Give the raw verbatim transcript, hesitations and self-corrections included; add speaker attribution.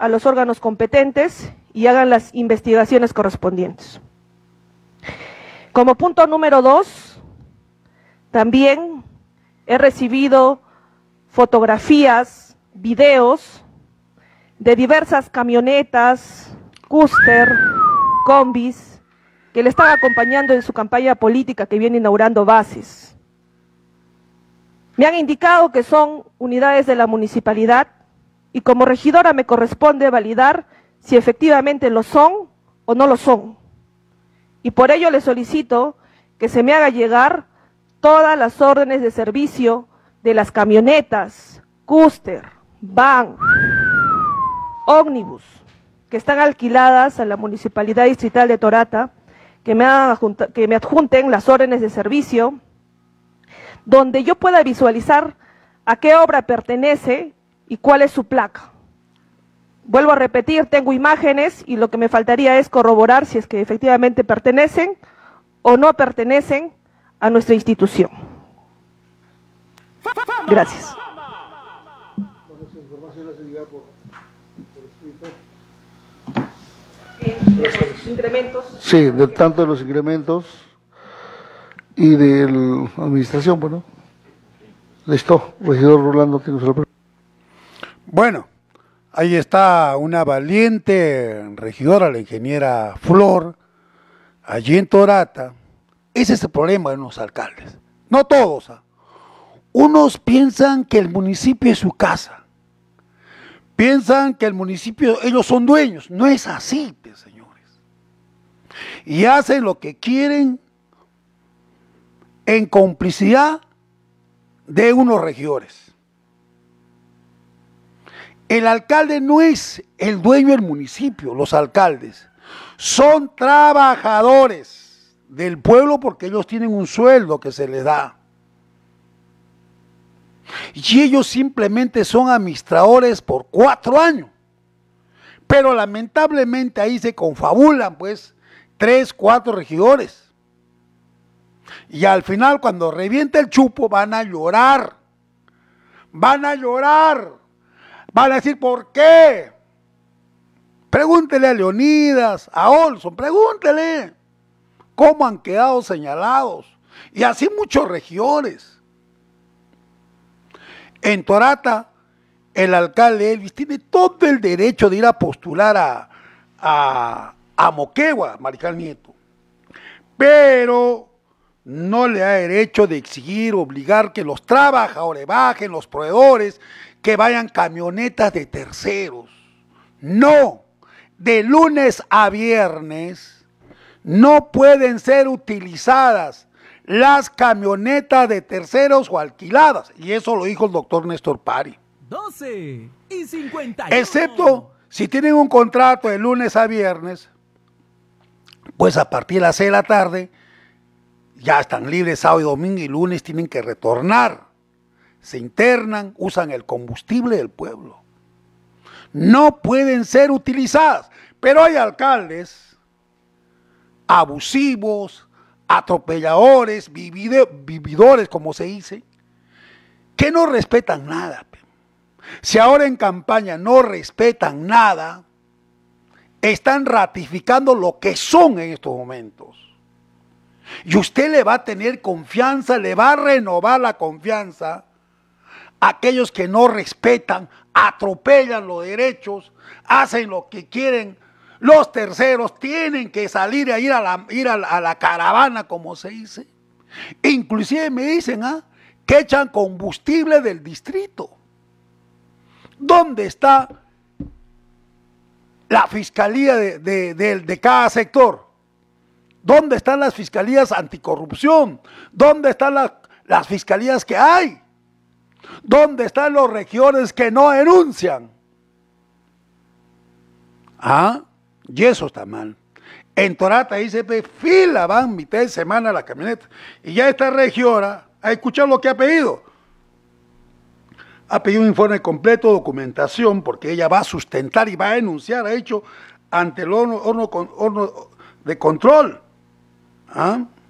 Speaker 1: a los órganos competentes y hagan las investigaciones correspondientes. Como punto número dos, también he recibido fotografías, videos de diversas camionetas, cúster, combis, que le están acompañando en su campaña política que viene inaugurando bases. Me han indicado que son unidades de la municipalidad y como regidora me corresponde validar si efectivamente lo son o no lo son. Y por ello le solicito que se me haga llegar todas las órdenes de servicio de las camionetas, cúster, van, ómnibus, que están alquiladas a la Municipalidad Distrital de Torata, que me, hagan, que me adjunten las órdenes de servicio, donde yo pueda visualizar a qué obra pertenece y cuál es su placa. Vuelvo a repetir, tengo imágenes y lo que me faltaría es corroborar si es que efectivamente pertenecen o no pertenecen a nuestra institución. Gracias. Los incrementos.
Speaker 2: Sí, de tanto de los incrementos y de la administración, bueno. Listo, regidor Rolando, tienes la palabra.
Speaker 3: Bueno, ahí está una valiente regidora, la ingeniera Flor, allí en Torata. Ese es el problema de los alcaldes. No todos. ¿eh? Unos piensan que el municipio es su casa. Piensan que el municipio, ellos son dueños. No es así, pues, señores. Y hacen lo que quieren en complicidad de unos regidores. El alcalde no es el dueño del municipio, los alcaldes son trabajadores del pueblo porque ellos tienen un sueldo que se les da. Y ellos simplemente son administradores por cuatro años. Pero lamentablemente ahí se confabulan pues tres, cuatro regidores. Y al final cuando revienta el chupo van a llorar. Van a llorar. Van a decir, ¿por qué? Pregúntele a Leonidas, a Olson, pregúntele cómo han quedado señalados. Y así muchos regidores. En Torata, el alcalde Elvis tiene todo el derecho de ir a postular a, a, a Moquegua, Mariscal Nieto. Pero no le da derecho de exigir, obligar que los trabajadores bajen, los proveedores, que vayan camionetas de terceros. No, de lunes a viernes no pueden ser utilizadas las camionetas de terceros o alquiladas. Y eso lo dijo el doctor Néstor Pari.
Speaker 4: doce y cincuenta y uno.
Speaker 3: Excepto si tienen un contrato de lunes a viernes, pues a partir de las seis de la tarde ya están libres sábado y domingo y lunes tienen que retornar. Se internan, usan el combustible del pueblo. No pueden ser utilizadas, pero hay alcaldes abusivos, atropelladores, vivide, vividores, como se dice, que no respetan nada. Si ahora en campaña no respetan nada, están ratificando lo que son en estos momentos. Y usted le va a tener confianza, le va a renovar la confianza a aquellos que no respetan, atropellan los derechos, hacen lo que quieren. Los terceros tienen que salir a ir a la, ir a la, a la caravana, como se dice. Inclusive me dicen ¿ah? que echan combustible del distrito. ¿Dónde está la fiscalía de, de, de, de cada sector? ¿Dónde están las fiscalías anticorrupción? ¿Dónde están las, las fiscalías que hay? ¿Dónde están los regidores que no denuncian? ¿Ah? Y eso está mal. En Torata dice, fila, van mitad de semana la camioneta. Y ya esta regidora, a escuchar lo que ha pedido. Ha pedido un informe completo, documentación, porque ella va a sustentar y va a denunciar, ha hecho ante el horno, horno, horno de control. ¿Ah?